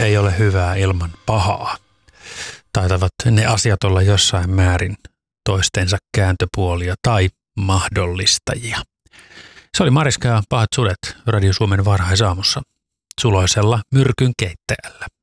ei ole hyvää ilman pahaa. Taitavat ne asiat olla jossain määrin toistensa kääntöpuolia tai mahdollistajia. Se oli Mariska ja Pahat sudet Radio Suomen varhaisaamussa suloisella myrkyn keittäjällä.